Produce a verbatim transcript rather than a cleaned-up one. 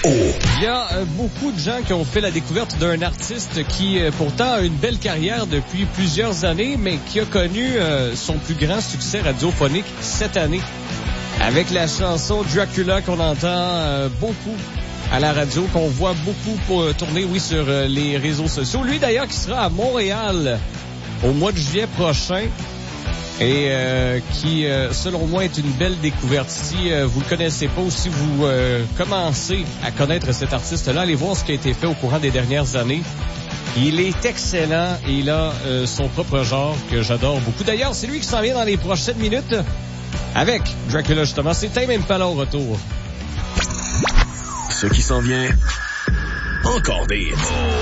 Il y a euh, beaucoup de gens qui ont fait la découverte d'un artiste qui euh, pourtant a une belle carrière depuis plusieurs années, mais qui a connu euh, son plus grand succès radiophonique cette année. Avec la chanson Dracula qu'on entend euh, beaucoup à la radio, qu'on voit beaucoup pour, euh, tourner, oui, sur euh, les réseaux sociaux. Lui d'ailleurs qui sera à Montréal au mois de juillet prochain. Et euh, qui, euh, selon moi, est une belle découverte. Si euh, vous le connaissez pas ou si vous euh, commencez à connaître cet artiste-là, allez voir ce qui a été fait au courant des dernières années. Il est excellent et il a euh, son propre genre que j'adore beaucoup. D'ailleurs, c'est lui qui s'en vient dans les prochaines minutes avec Dracula, justement. C'est Tame Impala au retour. Ce qui s'en vient, encore des hits.